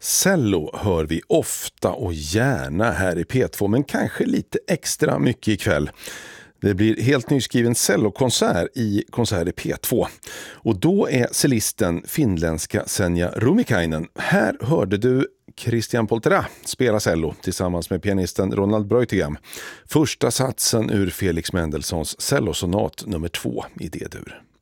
Cello hör vi ofta och gärna här i P2, men kanske lite extra mycket ikväll. Det blir helt nyskriven cellokonsert i konsert i P2. Och då är cellisten finländska Senja Rumikainen. Här hörde du Christian Poltera spela cello tillsammans med pianisten Ronald Breutigam. Första satsen ur Felix Mendelssohns cellosonat nummer 2 i D-dur.